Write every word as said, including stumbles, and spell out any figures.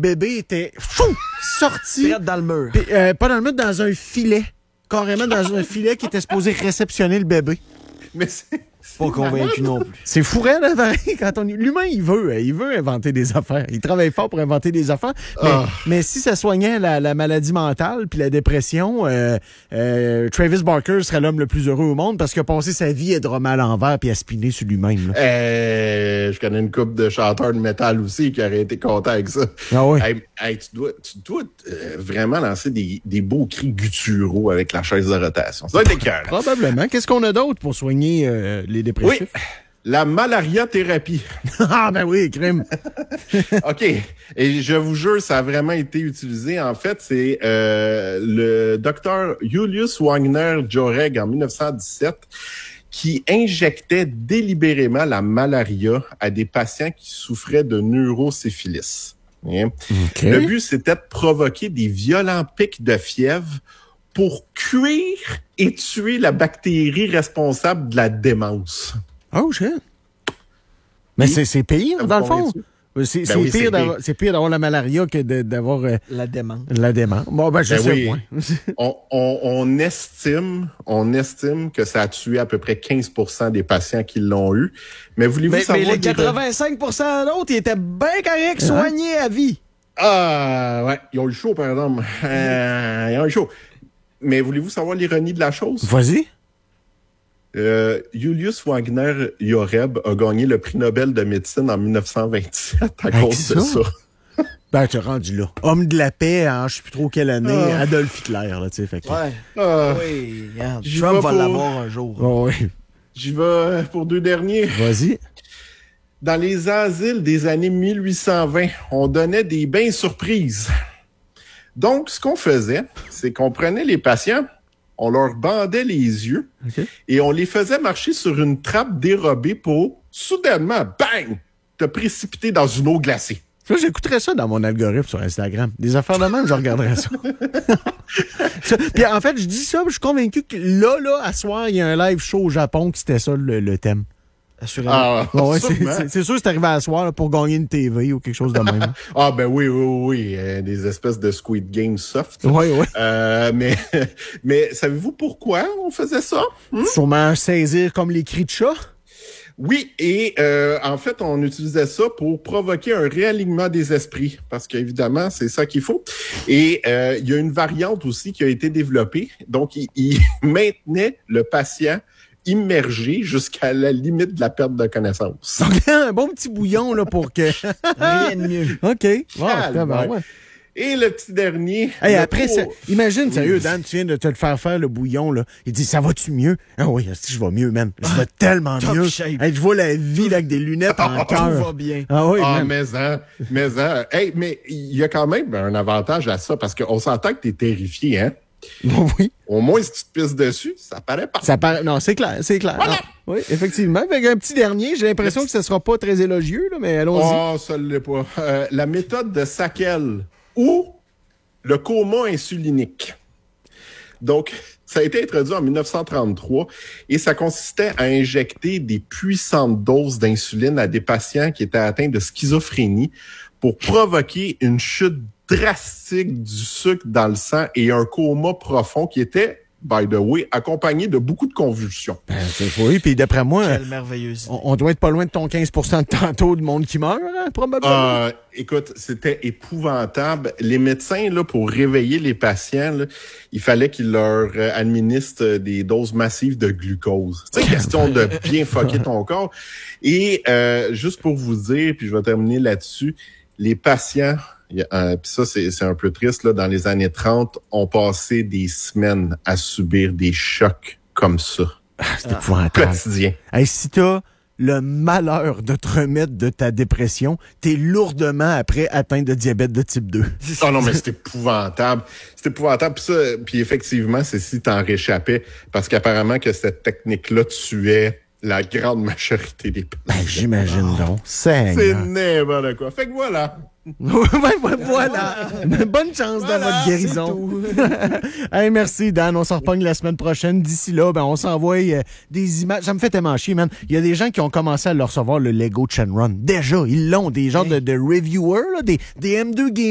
bébé était fou, sorti. Direct dans le mur. Pis, euh, pas dans le mur, dans un filet. Carrément dans un filet qui était supposé réceptionner le bébé. Mais c'est... Pas convaincu non plus. C'est fou raide, hein, pareil, quand on... L'humain, il veut, il veut inventer des affaires. Il travaille fort pour inventer des affaires. Mais, oh. mais si ça soignait la, la maladie mentale puis la dépression, euh, euh, Travis Barker serait l'homme le plus heureux au monde parce qu'il a passé sa vie à drumer à l'envers puis à spinner sur lui-même. Là. Euh, je connais une couple de chanteurs de métal aussi qui auraient été contents avec ça. Ah oui? Hey, hey, tu dois, tu dois euh, vraiment lancer des, des beaux cris gutturaux avec la chaise de rotation. Ça doit être écœurant. Probablement. Qu'est-ce qu'on a d'autre pour soigner euh, les dépressifs? Oui, la malaria-thérapie. Ah ben oui, crime. OK. Et je vous jure, ça a vraiment été utilisé. En fait, c'est euh, le docteur Julius Wagner-Jauregg en dix-neuf cent dix-sept qui injectait délibérément la malaria à des patients qui souffraient de neuroséphilis. Hein? Okay. Le but, c'était de provoquer des violents pics de fièvre pour cuire et tuer la bactérie responsable de la démence. Oh, shit. Mais oui. c'est, c'est pire, dans le fond. C'est, ben c'est, oui, pire c'est, d'avoir, pire. c'est pire d'avoir la malaria que de, d'avoir euh, la démence. La démence. Bon, ben, je ben sais oui. moins. on, on, on estime, on estime que ça a tué à peu près quinze pour cent des patients qui l'ont eu. Mais voulez-vous mais, savoir... Mais les quatre-vingt-cinq pour cent d'autres, ils étaient bien corrects, soignés à vie. Ah, ouais. Ils ont eu chaud, par exemple. Euh, ils ont eu chaud. Mais voulez-vous savoir l'ironie de la chose? Vas-y. Euh, Julius Wagner-Jauregg a gagné le prix Nobel de médecine en dix-neuf cent vingt-sept à Avec cause ça? de ça. Ben, tu es rendu là. Homme de la paix, en je sais plus trop quelle année, oh. Adolf Hitler, là, tu sais. Fait que... Ouais. Ah. Oui, regarde. J'y Trump vais va pour- l'avoir un jour. Oh, oui. J'y vais pour deux derniers. Vas-y. Dans les asiles des années mille huit cent vingt, on donnait des bains surprises. Donc, ce qu'on faisait, c'est qu'on prenait les patients, on leur bandait les yeux OK. et on les faisait marcher sur une trappe dérobée pour, soudainement, bang, te précipiter dans une eau glacée. Là, j'écouterais ça dans mon algorithme sur Instagram. Des affaires de même, je regarderais ça. ça. Puis en fait, je dis ça, je suis convaincu que là, là, à soir, il y a un live show au Japon que c'était ça le, le thème. Assurément. Ah, Bon, ouais, c'est, sûrement. c'est, c'est sûr que c'est arrivé à soir là, pour gagner une T V ou quelque chose de même. Ah, ben oui, oui, oui, oui, euh, des espèces de Squid Game soft. Oui, oui. Euh, mais, mais savez-vous pourquoi on faisait ça? Hmm? Sûrement saisir comme les cris de chat. Oui, et euh, en fait, on utilisait ça pour provoquer un réalignement des esprits, parce qu'évidemment, c'est ça qu'il faut. Et euh, il y a une variante aussi qui a été développée. Donc, il, il maintenait le patient immergé jusqu'à la limite de la perte de connaissance. Donc, un bon petit bouillon là, pour que... Rien de mieux. OK. Wow, Calme, ben, ouais. Et le petit dernier... Hey, le après, pro- ça, imagine, Oui. sérieux, Dan, tu viens de te le faire faire, le bouillon, là. Il dit, ça va-tu mieux? Ah oui, si je vais mieux, man. Je vais tellement top mieux. shape. Hey, je vois la vie là, avec des lunettes en Tout cœur. va bien. Ah oui, Ah, man. mais hein, mais hein. Hey, mais il y a quand même un avantage à ça, parce qu'on s'entend que t'es terrifié, hein? Bon, oui. Au moins, si tu te pisses dessus, ça paraît pas. Ça paraît... Non, c'est clair, c'est clair. Voilà. Ah, oui, effectivement. Avec un petit dernier, j'ai l'impression que ce sera pas très élogieux, là, mais allons-y. Oh, ça ne l'est pas. Euh, la méthode de Sackel ou le coma insulinique. Donc, ça a été introduit en dix-neuf cent trente-trois et ça consistait à injecter des puissantes doses d'insuline à des patients qui étaient atteints de schizophrénie pour provoquer une chute drastique du sucre dans le sang et un coma profond qui était, by the way, accompagné de beaucoup de convulsions. Ben, c'est oui, puis d'après moi, Quelle merveilleuse idée. on, on doit être pas loin de ton quinze pour cent de tantôt de monde qui meurt, hein, probablement. Euh, écoute, c'était épouvantable. Les médecins, là, pour réveiller les patients, là, il fallait qu'ils leur euh, administrent des doses massives de glucose. C'est une question de bien fucker ton corps. Et euh, juste pour vous dire, puis je vais terminer là-dessus, les patients, euh, puis ça c'est, c'est un peu triste, là, dans les années trente, ont passé des semaines à subir des chocs comme ça. Ah, c'est épouvantable. Quotidien. Hey, si t'as le malheur de te remettre de ta dépression, t'es lourdement après atteint de diabète de type deux. Oh non, mais c'est épouvantable. C'est épouvantable. Puis ça, puis effectivement, c'est si t'en réchappais, parce qu'apparemment que cette technique-là tuait la grande majorité des Ben, patients. j'imagine donc. C'est Seigneur. n'importe quoi. Fait que voilà. Ouais, ouais, voilà. Bonne chance dans votre guérison. Hey, merci, Dan. On s'en repogne la semaine prochaine. D'ici là, ben, on s'envoie euh, des images. Ça me fait tellement chier, man. Il y a des gens qui ont commencé à le recevoir, le Lego Shenron. Déjà, ils l'ont. Des genres de, de reviewers, là, des, des M deux Gamers.